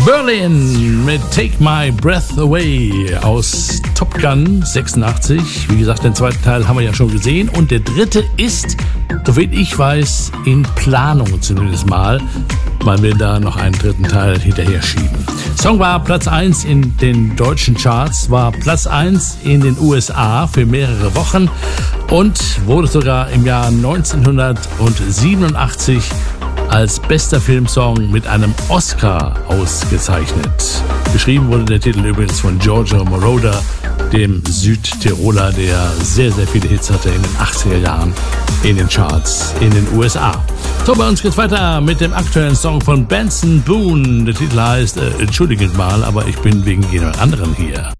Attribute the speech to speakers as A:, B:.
A: Berlin mit Take My Breath Away aus Top Gun 86. Wie gesagt, den zweiten Teil haben wir ja schon gesehen. Und der dritte ist, soviel ich weiß, in Planung zumindest mal. Man will da noch einen dritten Teil hinterher schieben. Song war Platz 1 in den deutschen Charts, war Platz 1 in den USA für mehrere Wochen und wurde sogar im Jahr 1987 als bester Filmsong mit einem Oscar ausgezeichnet. Geschrieben wurde der Titel übrigens von Giorgio Moroder, dem Südtiroler, der sehr, sehr viele Hits hatte in den 80er Jahren in den Charts in den USA. So, bei uns geht's weiter mit dem aktuellen Song von Benson Boone. Der Titel heißt Entschuldiget mal, aber ich bin wegen jemand anderen hier.